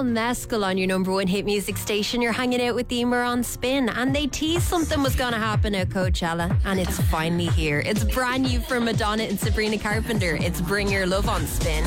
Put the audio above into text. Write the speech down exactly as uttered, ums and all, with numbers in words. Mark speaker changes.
Speaker 1: Al Mescal on your number one hit music station. You're hanging out with Emer on Spin, and they teased something was going to happen at Coachella, and it's finally here. It's brand new from Madonna and Sabrina Carpenter. It's Bring Your Love on Spin.